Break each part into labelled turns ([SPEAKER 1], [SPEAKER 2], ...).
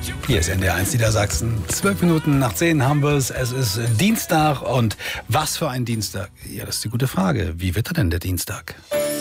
[SPEAKER 1] Hier ist NDR1 Niedersachsen. 12 Minuten nach 10 haben wir es. Es ist Dienstag. Und was für ein Dienstag? Ja, das ist die gute Frage. Wie wird denn der Dienstag?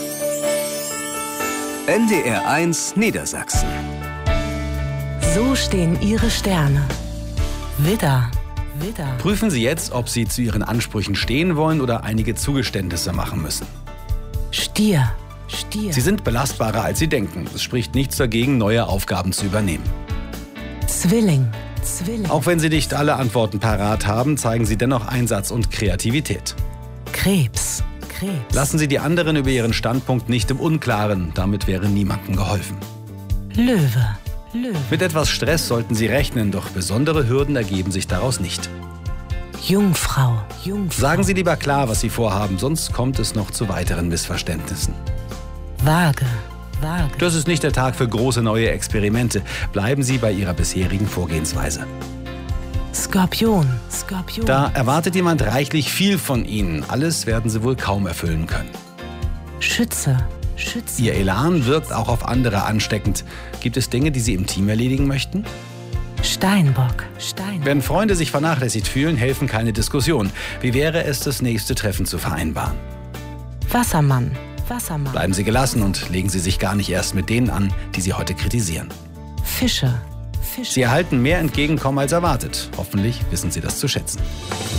[SPEAKER 2] NDR1 Niedersachsen.
[SPEAKER 3] So stehen Ihre Sterne. Widder.
[SPEAKER 1] Prüfen Sie jetzt, ob Sie zu Ihren Ansprüchen stehen wollen oder einige Zugeständnisse machen müssen.
[SPEAKER 3] Stier.
[SPEAKER 1] Sie sind belastbarer, als Sie denken. Es spricht nichts dagegen, neue Aufgaben zu übernehmen.
[SPEAKER 3] Zwilling.
[SPEAKER 1] Auch wenn Sie nicht alle Antworten parat haben, zeigen Sie dennoch Einsatz und Kreativität.
[SPEAKER 3] Krebs.
[SPEAKER 1] Lassen Sie die anderen über Ihren Standpunkt nicht im Unklaren. Damit wäre niemandem geholfen.
[SPEAKER 3] Löwe.
[SPEAKER 1] Mit etwas Stress sollten Sie rechnen, doch besondere Hürden ergeben sich daraus nicht.
[SPEAKER 3] Jungfrau.
[SPEAKER 1] Sagen Sie lieber klar, was Sie vorhaben, sonst kommt es noch zu weiteren Missverständnissen.
[SPEAKER 3] Waage.
[SPEAKER 1] Das ist nicht der Tag für große neue Experimente. Bleiben Sie bei Ihrer bisherigen Vorgehensweise.
[SPEAKER 3] Skorpion.
[SPEAKER 1] Da erwartet jemand reichlich viel von Ihnen. Alles werden Sie wohl kaum erfüllen können.
[SPEAKER 3] Schütze.
[SPEAKER 1] Ihr Elan wirkt auch auf andere ansteckend. Gibt es Dinge, die Sie im Team erledigen möchten?
[SPEAKER 3] Steinbock.
[SPEAKER 1] Wenn Freunde sich vernachlässigt fühlen, helfen keine Diskussionen. Wie wäre es, das nächste Treffen zu vereinbaren?
[SPEAKER 3] Wassermann.
[SPEAKER 1] Bleiben Sie gelassen und legen Sie sich gar nicht erst mit denen an, die Sie heute kritisieren.
[SPEAKER 3] Fische.
[SPEAKER 1] Sie erhalten mehr Entgegenkommen als erwartet. Hoffentlich wissen Sie das zu schätzen.